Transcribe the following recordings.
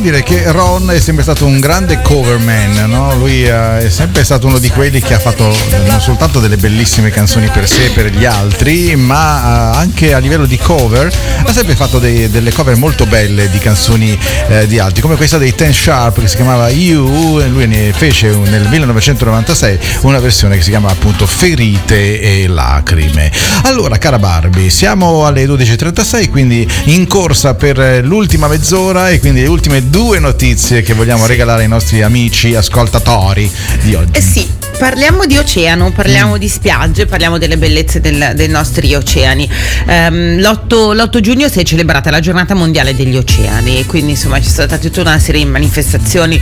dire che Ron è sempre stato un grande cover man, no? Lui è sempre stato uno di quelli che ha fatto non soltanto delle bellissime canzoni per sé e per gli altri, ma anche a livello di cover ha sempre fatto delle cover molto belle di canzoni di altri, come questa dei Ten Sharp che si chiamava You, e lui ne fece nel 1996 una versione che si chiama appunto Ferite e Lacrime. Allora, cara Barbie, siamo alle 12.36, quindi in corsa per l'ultima mezz'ora e quindi le ultime due notizie che vogliamo regalare ai nostri amici ascoltatori di oggi. Sì, parliamo di oceano, parliamo di spiagge, parliamo delle bellezze dei nostri oceani. L'8 giugno si è celebrata la giornata mondiale degli oceani e quindi insomma c'è stata tutta una serie di manifestazioni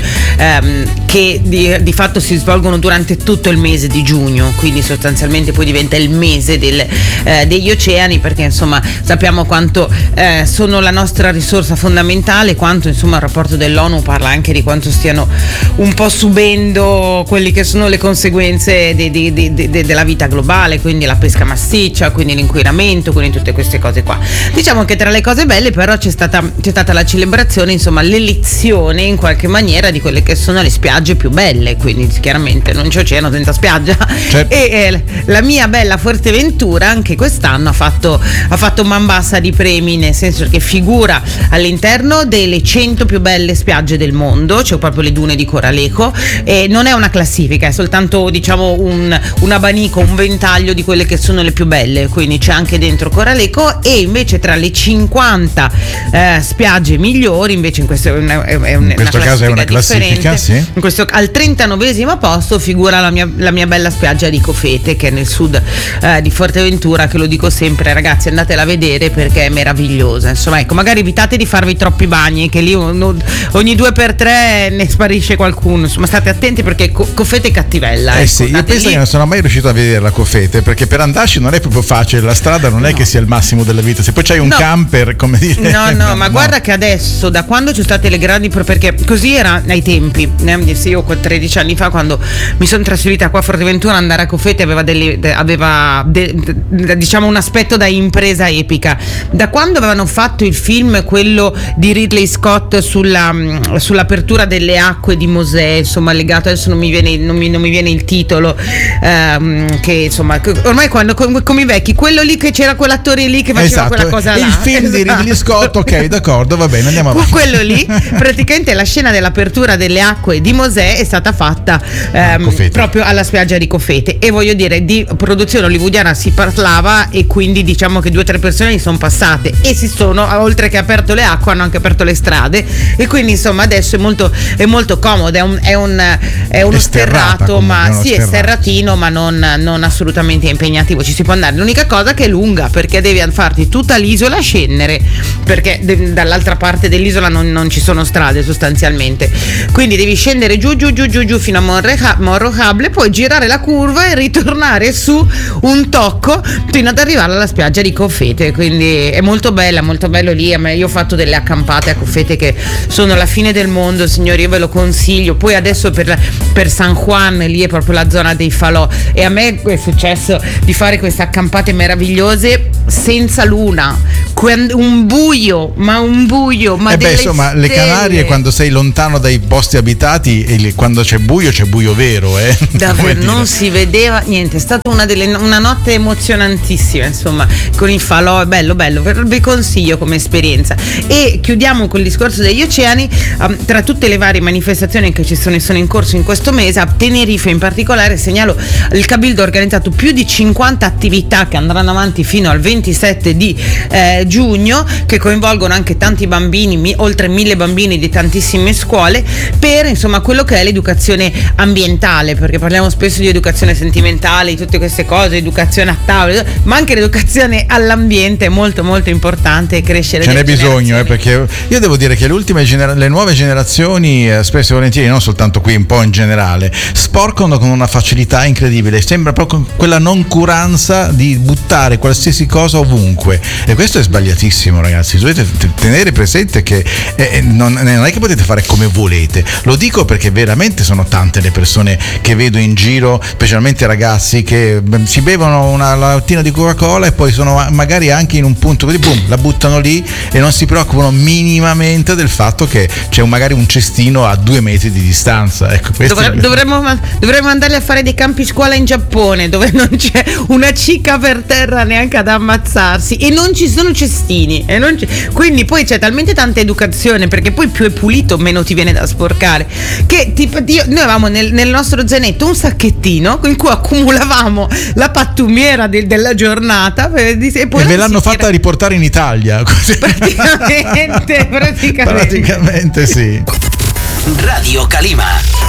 che di fatto si svolgono durante tutto il mese di giugno, quindi sostanzialmente poi diventa il mese degli oceani, perché insomma sappiamo quanto sono la nostra risorsa fondamentale, quanto insomma il rapporto dell'ONU parla anche di quanto stiano un po' subendo quelli che sono le conseguenze della vita globale, quindi la pesca massiccia, quindi l'inquinamento, quindi tutte queste cose qua. Diciamo che tra le cose belle però c'è stata la celebrazione, insomma l'elezione in qualche maniera di quelle che sono le spiagge più belle, quindi chiaramente non c'è oceano senza spiaggia. Certo. E la mia bella Fuerteventura anche quest'anno ha fatto man bassa di premi, nel senso che figura all'interno delle 100 più belle spiagge del mondo, c'è proprio le dune di Coraleco, e non è una classifica, è soltanto diciamo un abanico, un ventaglio di quelle che sono le più belle, quindi c'è anche dentro Coraleco, e invece tra le 50 spiagge migliori, invece in questo caso è una classifica, sì. In questo, al 39esimo posto figura la mia bella spiaggia di Cofete, che è nel sud di Fuerteventura, che lo dico sempre, ragazzi, andatela a vedere perché è meravigliosa. Insomma, ecco, magari evitate di farvi troppi bagni, che lì ogni 2x3 ne sparisce qualcuno. Insomma, state attenti perché Cofete è cattivella. Ecco, sì, io penso che non sono mai riuscito a vedere la Cofete, perché per andarci non è proprio facile, la strada non è che sia il massimo della vita. Se poi c'hai un camper, come dire. No, ma guarda che adesso, da quando ci sono state le grandi, perché così era ai tempi, io 13 anni fa, quando mi sono trasferita qua a Fuerteventura, andare a Cofete aveva diciamo un aspetto da impresa epica. Da quando avevano fatto il film, quello di Ridley Scott sull'apertura delle acque di Mosè, insomma legato, adesso non mi viene il titolo, che insomma ormai quando come i vecchi, quello lì che c'era quell'attore lì che faceva quella cosa là, il film di Ridley Scott, ok, d'accordo, va bene, andiamo avanti. Quello lì, praticamente la scena dell'apertura delle acque di Mosè è stata fatta proprio alla spiaggia di Cofete, e voglio dire, di produzione hollywoodiana si parlava, e quindi diciamo che 2 o 3 persone gli sono passate e si sono, oltre che aperto le acque, hanno anche aperto le strade, e quindi insomma adesso è molto comodo, è uno sterrato, ma sì, è sterratino, ma non assolutamente impegnativo, ci si può andare. L'unica cosa che è lunga, perché devi farti tutta l'isola, scendere, perché dall'altra parte dell'isola non ci sono strade sostanzialmente, quindi devi scendere giù fino a Morrojable, poi girare la curva e ritornare su un tocco fino ad arrivare alla spiaggia di Cofete, quindi è molto bello lì. Io ho fatto delle accampate a Cofete che sono la fine del mondo, signori, io ve lo consiglio. Poi adesso per San Juan, lì è proprio la zona dei falò, e a me è successo di fare queste accampate meravigliose senza luna, un buio, ma insomma, le Canarie, quando sei lontano dai posti abitati, e quando c'è buio vero, davvero non si vedeva niente. È stata una notte emozionantissima, insomma, con i falò, è bello, vi consiglio come esperienza. E chiudiamo col discorso degli oceani. Tra tutte le varie manifestazioni che sono in corso in questo mese, a Tenerife in particolare segnalo, il Cabildo ha organizzato più di 50 attività che andranno avanti fino al 27 di giugno, che coinvolgono anche tanti bambini, oltre 1000 bambini di tantissime scuole, per insomma quello che è l'educazione ambientale, perché parliamo spesso di educazione sentimentale, di tutte queste cose, educazione a tavola, ma anche l'educazione all'ambiente è molto molto importante, crescere. Ce n'è bisogno, perché io devo dire che le nuove generazioni, spesso e volentieri, non soltanto qui, un po' in generale, sporcano con una facilità incredibile. Sembra proprio quella noncuranza di buttare qualsiasi cosa ovunque, e questo è sbagliatissimo, ragazzi. Dovete tenere presente che non è che potete fare come volete. Lo dico perché veramente sono tante le persone che vedo in giro, specialmente ragazzi, che si bevono una lattina di Coca-Cola e poi sono magari anche in un punto così, boom, la buttano lì e non si preoccupano minimamente del fatto fatto che c'è magari un cestino a 2 metri di distanza. Ecco, dovremmo andare a fare dei campi scuola in Giappone dove non c'è una cicca per terra neanche ad ammazzarsi e non ci sono cestini quindi poi c'è talmente tanta educazione, perché poi più è pulito meno ti viene da sporcare, che noi avevamo nel nostro zainetto un sacchettino in cui accumulavamo la pattumiera della giornata e poi ve l'hanno fatta riportare in Italia così. praticamente Praticamente sì. Radio Calima.